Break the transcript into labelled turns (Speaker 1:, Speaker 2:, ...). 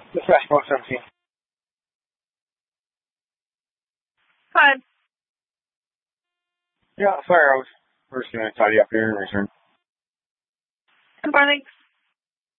Speaker 1: The flashball's 17.
Speaker 2: Hi.
Speaker 1: Yeah, fire out. We're just gonna tidy up here and return.
Speaker 2: Goodbye, thanks.